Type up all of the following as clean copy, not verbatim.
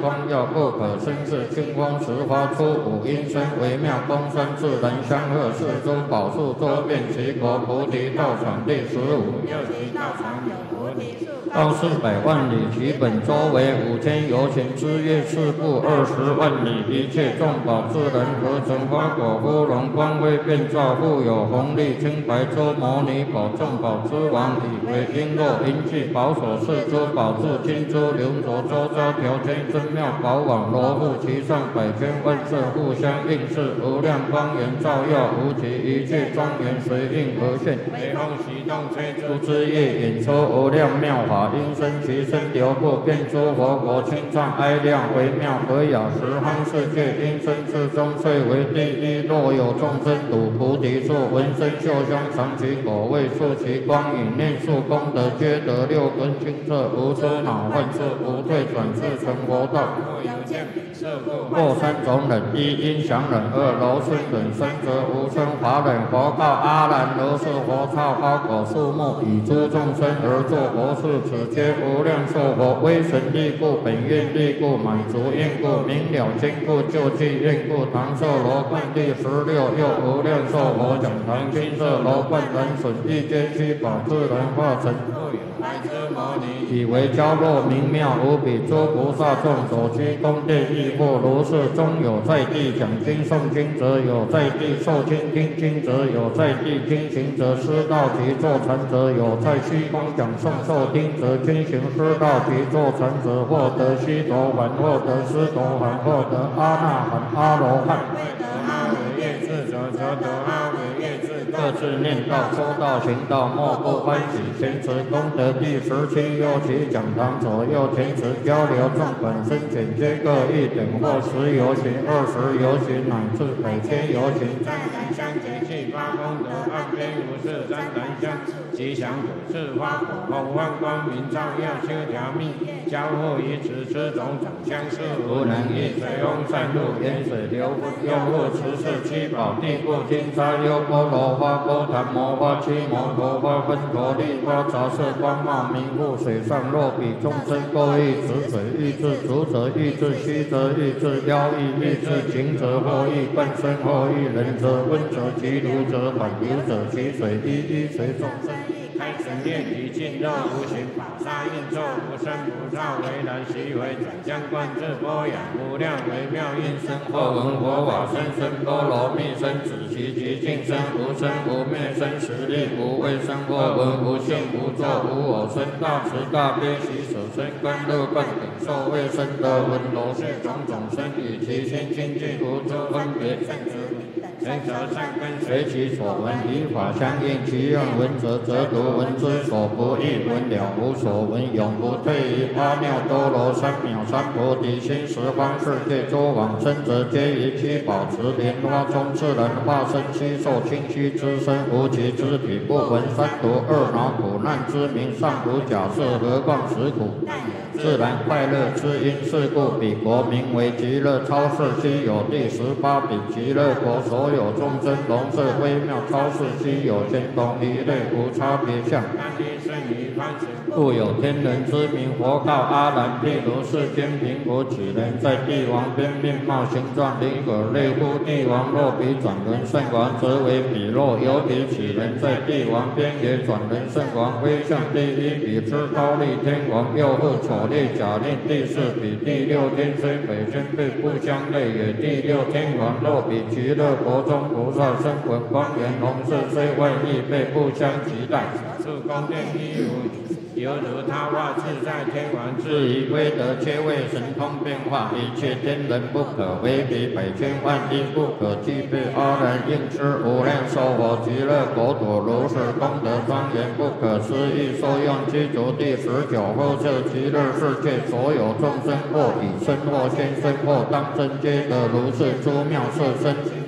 光耀不可生视，清风时发出五音声，微妙公声自然相和，四周宝树周遍齐国，菩提道场第15。 右提道场有菩提树， 高400万里，其本周为5000由旬之月，四部20万里，一切众宝自然合成，花果乌龙光辉遍照，富有红利清白周摩尼宝，众宝之王，以为璎珞银器宝所饰珠宝柱金珠流着周遭条件真妙宝网罗布其上百千万色互相映饰，无量光源照耀无极，一切庄严随应而现， 微风习动吹出之业引出无量妙法，音声其声流布，遍诸佛国清畅哀亮，微妙和雅十方世界，音声之中最为第一。若有众生睹菩提树，闻声嗅香尝其果味，触其光影，念数功德，皆得六根清澈，无出恼患处，不退转世成佛道。 若有见彼色故， 或3种忍：一音响忍，二柔顺忍，三则无声法忍。佛告阿难：如是佛刹花果树木，以诸众生而作佛事，此皆无量寿佛威神力故，本愿力故，满足愿故，明了坚固，救济愿故。唐寿罗冠第16，又无量寿佛讲堂金色罗冠，人损一间虚宝，自然化成。 白之摩尼， 以为娇弱明妙无比，诸菩萨众所居宫殿亦复如是。中有在地讲经诵经者，有在地受经听经者，有在地听行者，师道及坐禅者，有在虚空讲诵受听者，经行师道及坐禅者，获得须陀洹，获得斯陀含，获得阿那含、阿罗汉。 未得阿惟越智者，则得阿惟越智。 各自念道、说道、行道，莫不欢喜。前持功德第17，右其讲堂左右前持交流，众本身简皆各1点，或10由旬、20由旬，乃至100千由旬。 湛然相结气发功德，岸边无事湛然相吉祥果是花果，红万光明照耀修条密，交互于此之种种相似，无能易水翁善入， 盐水流分，用物持世七宝地故，金沙优波罗花、波檀摩花、七摩陀花、分陀利花，杂色光茂明护，水上若比众生各异，此水欲至足者欲至虚则欲至腰欲欲至颈者或欲半身或欲冷者温者急如者缓流者其水一随众生。 开神念体尽肉无形，宝沙应作无生不造，为然习为转相观自波雅，无量微妙音声，或闻佛法声声波罗蜜声，止其极尽声，无生无灭声，实力无畏声，或闻无性无作无我声，大慈大悲喜舍声，观乐观等受为声得闻罗是种种声，与其心清净无诸分别，圣之人则善根随其所闻，依法相应，其愿闻者则读，闻之所不异，闻了无所闻，永不退于阿耨多罗三藐三菩提心，十方世界诸往生者，皆于其宝池莲花中自然化身，悉受清虚之身，无其肢体，不闻三毒二恼苦难之名，尚无假设，何况实苦？自然快乐之因，是故彼国名为极乐超世，悉有第18彼极乐国，所有众生容色微妙超世，悉有天同一类，无差别相。故有天人之名。佛告阿难：譬如世间贫苦几人，在帝王边面貌形状灵可类乎？帝王若比转轮圣王，则为彼若有彼几人，在帝王边也转轮圣王，威相第一彼之高丽天王，又复丑烈假令第4彼第6天，虽北宣对不相类，也第6天王。若比极乐国中菩萨声闻光源弘誓，虽万亿倍不相及待。是宫殿一如犹如他化自在天王，至于威德，皆为神通变化，一切天人不可为比100千万亿不可计备。阿难应知无量寿佛极乐国土，如是功德庄严不可思议，受用具足第19后设极乐世界，所有众生或以身或现身或当身，皆得如是诸妙色身。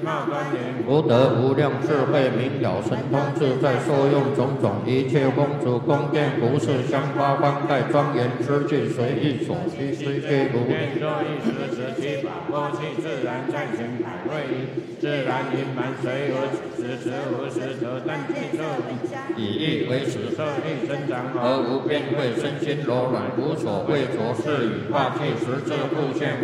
貌端严， 福德无量智慧明了神通自在，受用种种一切公主宫殿服饰香花冠盖庄严之具，随意所需悉皆如。 愿作一时时期宝波气自然在行百位仪，自然盈满随我此时无时则但记住， 以意为始， 受力增长而无变慧，身心柔软，无所畏着，是以化气实质复现。